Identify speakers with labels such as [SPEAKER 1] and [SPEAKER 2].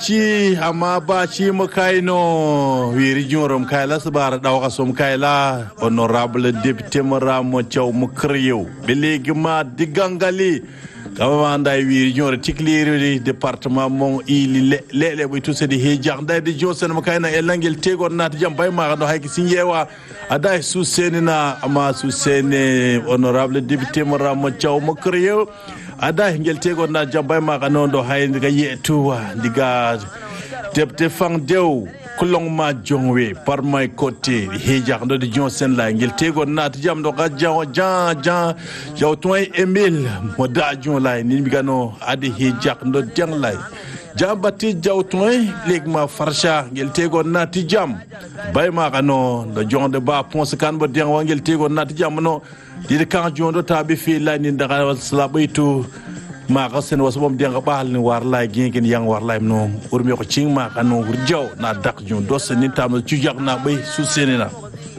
[SPEAKER 1] ci amma ba ci makaino wiri jorom kayla sabar daw kasom kayla honorable député Maramo Thiaw Mukriyo belegi ma digangali kama nday wiri jor tikliri département mon ili lele boy tout sedi hejar nday de josen makayna elangel tegon nat jam bay ma no hayki sinyewa aday susenina ama susene honorable député Maramo Thiaw Mukriyo ada ngel tego na jambay ma kanondo hay ndiga yetuwa ndiga depte fang dew kulong ma jongwe par my côté hejar ndo de jonsen la ngel tego na jam do ga jan toy Emile moda jon la ni bigano adi hejar ndo jang la jambati toy legma farsha ngel tego na jam bay ma kano ndo jonde ba ponse kan bo den ngel tego na jam no di kan jondo tabi fi la ni daga slabaytu ma gasen wasbom de ngabal ni war la gingen yang war la no urmi ko cing ma kanu urjaw na dak jon dos ni tam ci jak na bay su senena